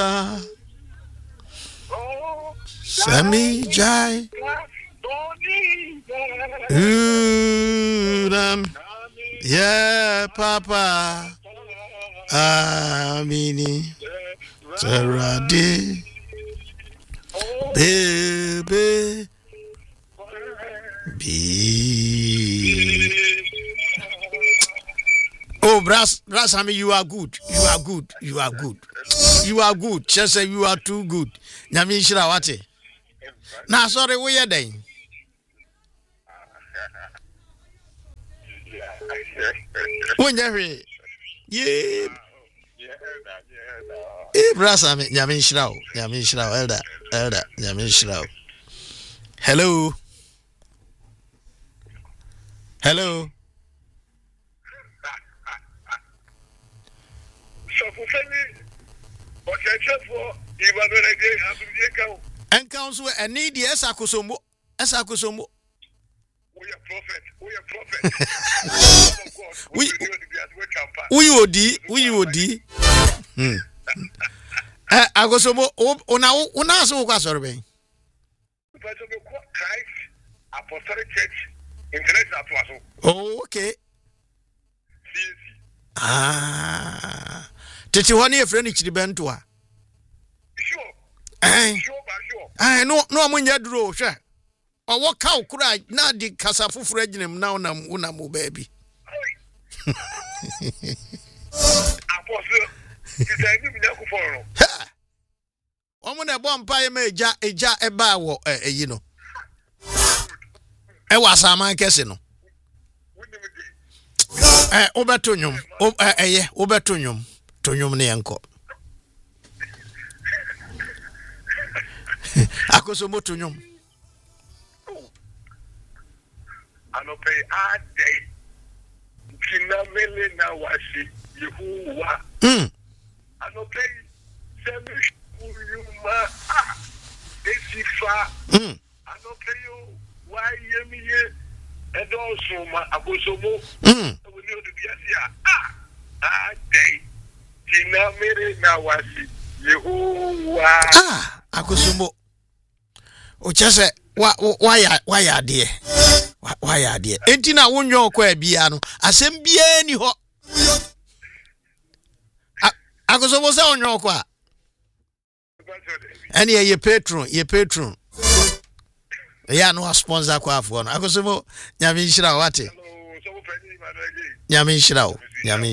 Papa. Sami Jai. Yeah, Papa. Amini. Saradi. Baby. Be. Oh, Brass, I mean, you are good. You are good. You are good. You are good. Just say you are too good. Nyami Shirawati. Nah, sorry, we are then. When you yeah. Brass, I mean, Nyami Shiraw. Nyami Shiraw, elder, Nyami Shiraw. Hello. Hello. And counsel and need the Esakusomo. Esakusomo. We are prophet. We would. Agosomo. Una so was sorry. Christ Apostolic Church International. Oh, okay. Tete wani e friend chiri bentoa. Sure. No amunya duro hwe. Owo ka okura na di kasa fufuru aginem na una mo baby. Apostle, titani mi na ku foro. Omo na bo mpa ye ma eja eba wo eyi no. E wasa man kese no. Obetonwum. Obetonwum. Tonwum ne enko. Akoso motonwum. Anope a day. Kinamele na wasi Yehuwa. Anope semi uyuma esifa. Anope yo wa yemiye edo ma akosomo. We know to be a day. Kinamele na wasi Yehuwa. Akosomo. Ochese why adie? Why adie? Enti na wonyo kwa bia no. Asem bia ni ho. Akosomo se onyo kwa. Ani ye patron. Ya no sponsor kwa afo no. Akosomo nyame nhira wate. Nyame nhira o.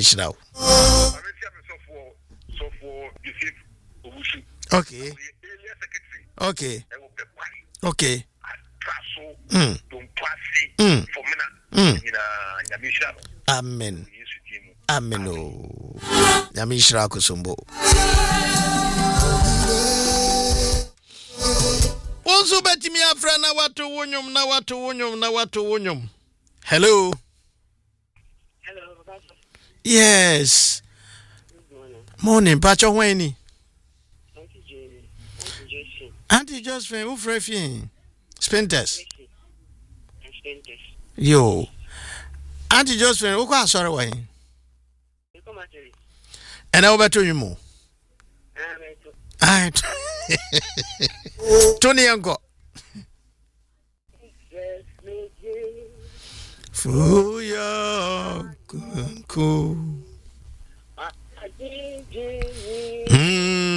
Okay. Amen. Oh. Nyame nhira kusumbo. Onso betimi afra na watu wonyum. Hello. Yes. Morning, Pacho Weni. Auntie Josephine, who frefin? Spenters. Yo. Auntie Josephine, who kwa sorry why? And I beto you mo. Tony Uncle. Fuya.